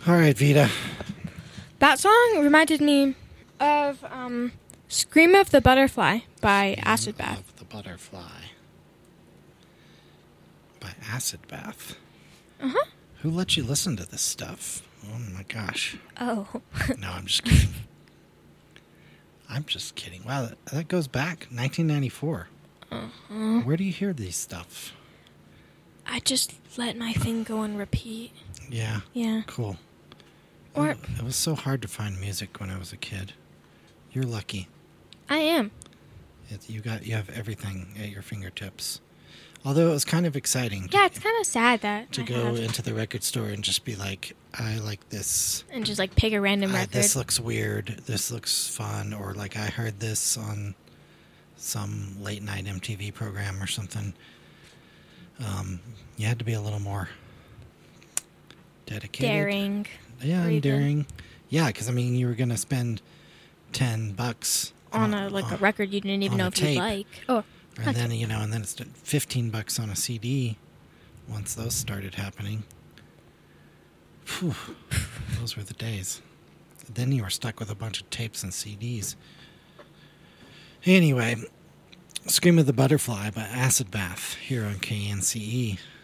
All right, Vita. That song reminded me of Scream of the Butterfly by Acid Bath. Of the Butterfly. By Acid Bath. Uh-huh. Who let you listen to this stuff? Oh, my gosh. Oh. No, I'm just kidding. I'm just kidding. Wow, that goes back 1994. Uh-huh. Where do you hear these stuff? I just let my thing go on repeat. Yeah. Yeah. Cool. Or It was so hard to find music when I was a kid. You're lucky. I am. You have everything at your fingertips. Although it was kind of exciting. Yeah, it's kind of sad that to I go have. into the record store and just be like, I like this. And just like pick a random record. This looks weird. This looks fun. Or like I heard this on some late night MTV program or something. You had to be a little more dedicated. Daring. Yeah, and daring. Yeah, because I mean, you were going to spend $10 on a record you didn't even know if you'd like. Oh, and then and then it's $15 on a CD. Once those started happening, those were the days. Then you were stuck with a bunch of tapes and CDs. Anyway, Scream of the Butterfly by Acid Bath here on KNCE.